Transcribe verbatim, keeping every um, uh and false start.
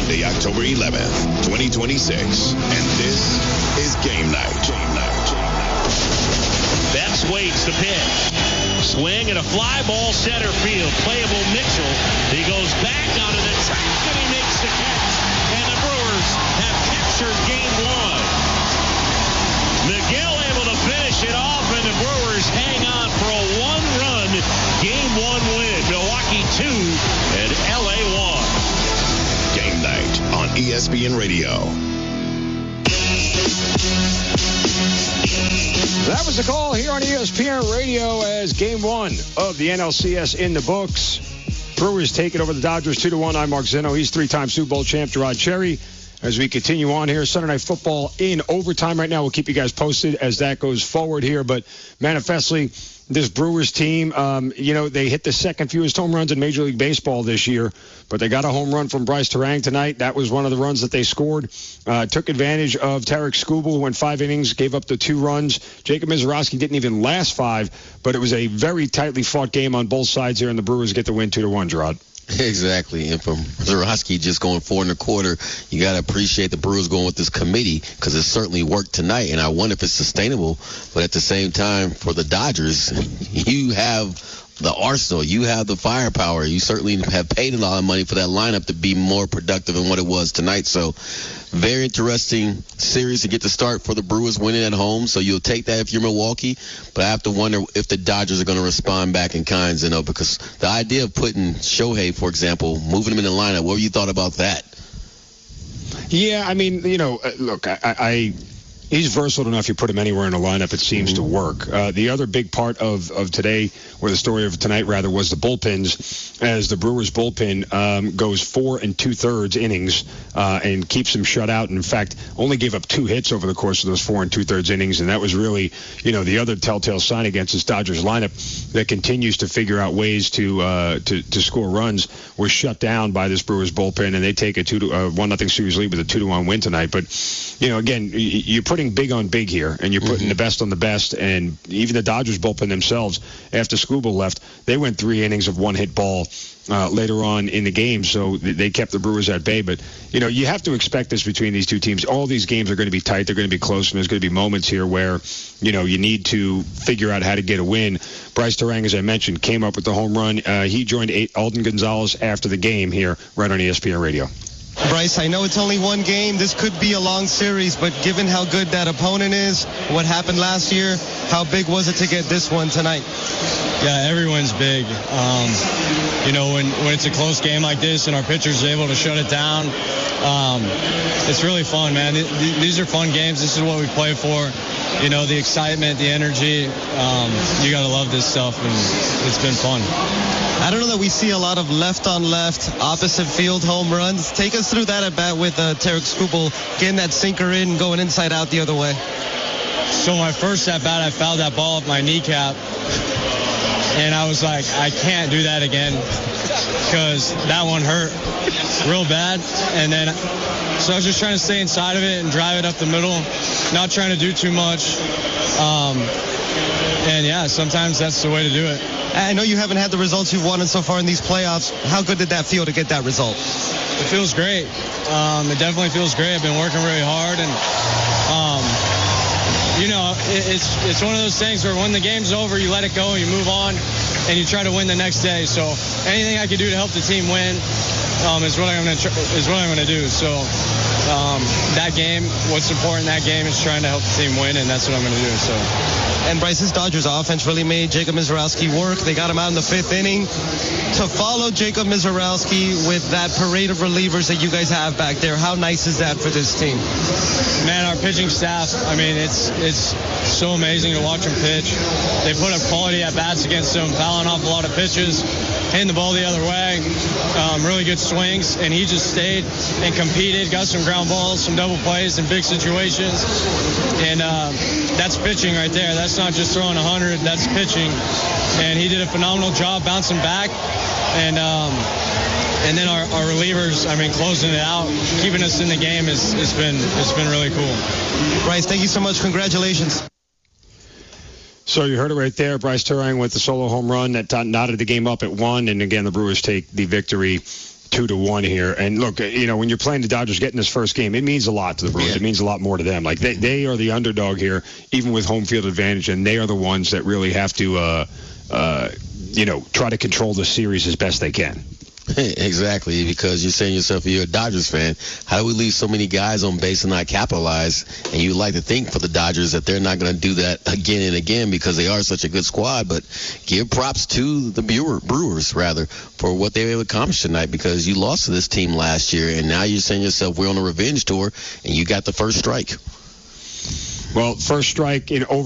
Monday, October eleventh, twenty twenty-six. And this is Game Night. Game Night. Betts waits the pitch. Swing and a fly ball center field. Playable Mitchell. He goes back onto the track and he makes the catch. And the Brewers have captured game one. Miguel able to finish it off, and the Brewers hang on for a one-run game one win. Milwaukee two and L A one. Game Night on E S P N Radio. That was the call here on E S P N Radio as game one of the N L C S in the books. Brewers take it over the Dodgers two to one. I'm Mark Zeno. He's three-time Super Bowl champ Gerard Cherry. As we continue on here, Sunday Night Football in overtime right now. We'll keep you guys posted as that goes forward here. But manifestly, this Brewers team, um, you know, they hit the second fewest home runs in Major League Baseball this year, but they got a home run from Bryce Terang tonight. That was one of the runs that they scored. Uh, took advantage of Tarek Skubal, who went five innings, gave up the two runs. Jacob Misiorowski didn't even last five, but it was a very tightly fought game on both sides here, and the Brewers get the win two to one, Gerard. Exactly. And from Misiorowski just going four and a quarter, you got to appreciate the Brewers going with this committee because it certainly worked tonight. And I wonder if it's sustainable. But at the same time, for the Dodgers, you have the arsenal. You have the firepower. You certainly have paid a lot of money for that lineup to be more productive than what it was tonight. So very interesting series to get to start for the Brewers winning at home. So you'll take that if you're Milwaukee. But I have to wonder if the Dodgers are going to respond back in kind, you know, because the idea of putting Shohei, for example, moving him in the lineup, what have you thought about that? Yeah, I mean, you know, look, I... I he's versatile enough. You put him anywhere in a lineup, it seems mm-hmm. to work. Uh, the other big part of, of today, or the story of tonight, rather, was the bullpens, as the Brewers bullpen um, goes four and two-thirds innings uh, and keeps them shut out. And in fact, only gave up two hits over the course of those four and two-thirds innings. And that was really, you know, the other telltale sign against this Dodgers lineup that continues to figure out ways to uh, to, to score runs was shut down by this Brewers bullpen, and they take a two to uh, one nothing series lead with a two to one win tonight. But, you know, again, you're putting big on big here, and you're putting mm-hmm. the best on the best. And even the Dodgers bullpen themselves, after Skubal left, they went three innings of one-hit ball uh, later on in the game, so they kept the Brewers at bay. But, you know, you have to expect this between these two teams. All these games are going to be tight. They're going to be close, and there's going to be moments here where, you know, you need to figure out how to get a win. Bryce Terang, as I mentioned, came up with the home run. Uh, he joined Alden Gonzalez after the game here right on E S P N Radio. Bryce, I know it's only one game. This could be a long series, but given how good that opponent is, what happened last year, how big was it to get this one tonight? Yeah, everyone's big. Um, you know, when, when it's a close game like this and our pitcher's able to shut it down, um, it's really fun, man. These are fun games. This is what we play for. You know, the excitement, the energy. Um, you got to love this stuff, and it's been fun. I don't know that we see a lot of left-on-left, opposite field home runs. Take us through that at bat with uh, Tarek Skubal, getting that sinker in, going inside out the other way. So my first at bat, I fouled that ball off my kneecap, and I was like, I can't do that again because that one hurt real bad. And then, so I was just trying to stay inside of it and drive it up the middle, not trying to do too much. Um, and yeah, sometimes that's the way to do it. I know you haven't had the results you've wanted so far in these playoffs. How good did that feel to get that result? It feels great. Um, it definitely feels great. I've been working really hard, and um, you know, it, it's it's one of those things where when the game's over, you let it go, you move on, and you try to win the next day. So anything I can do to help the team win um, is what I'm going to is what I'm going to do. So um, that game, what's important in that game is trying to help the team win, and that's what I'm going to do. So. And Bryce's Dodgers offense really made Jacob Misiorowski work. They got him out in the fifth inning. To follow Jacob Misiorowski with that parade of relievers that you guys have back there, how nice is that for this team? Man, our pitching staff, I mean, it's it's so amazing to watch them pitch. They put up quality at-bats against them, fouling off a lot of pitches, hitting the ball the other way, um, really good swings, and he just stayed and competed, got some ground balls, some double plays in big situations, and uh, that's pitching right there. That's not just throwing one hundred, that's pitching. And he did a phenomenal job bouncing back. And um, and then our, our relievers, I mean, closing it out, keeping us in the game has it's been it's been really cool. Bryce, thank you so much. Congratulations. So you heard it right there. Bryce Terang with the solo home run that knotted the game up at one. And again, the Brewers take the victory two to one here. And look, you know, when you're playing the Dodgers getting this first game, it means a lot to the Brewers. Yeah. It means a lot more to them. Like they, they are the underdog here, even with home field advantage, and they are the ones that really have to, uh, uh, you know, try to control the series as best they can. Exactly, because you're saying to yourself, you're a Dodgers fan, how do we leave so many guys on base and not capitalize? And you like to think for the Dodgers that they're not going to do that again and again because they are such a good squad. But give props to the Brewer, Brewers, rather, for what they were able to accomplish tonight, because you lost to this team last year, and now you're saying to yourself, we're on a revenge tour, and you got the first strike. Well, first strike in over